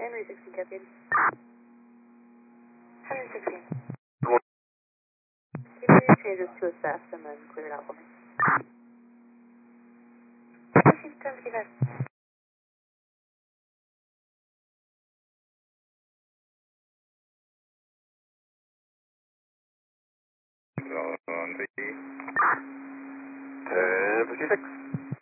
Henry 16, Captain. Henry 16. Can you change this to assess and then clear it out for me? 16, 75. On the 1056.